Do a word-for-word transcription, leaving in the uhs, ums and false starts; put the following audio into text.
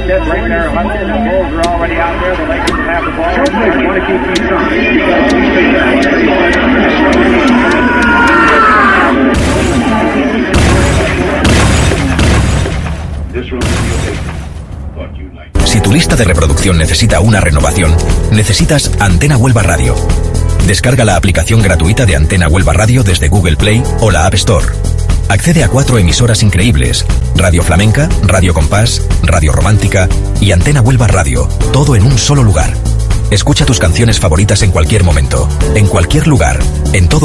tip right there. Hudson and Bulls are already out there. The Lakers have the ball. They want to keep these on. This room is what you like. Si tu lista de reproducción necesita una renovación, necesitas Antena Huelva Radio. Descarga la aplicación gratuita de Antena Huelva Radio desde Google Play o la App Store. Accede a cuatro emisoras increíbles: Radio Flamenca, Radio Compás, Radio Romántica y Antena Huelva Radio, todo en un solo lugar. Escucha tus canciones favoritas en cualquier momento, en cualquier lugar, en todo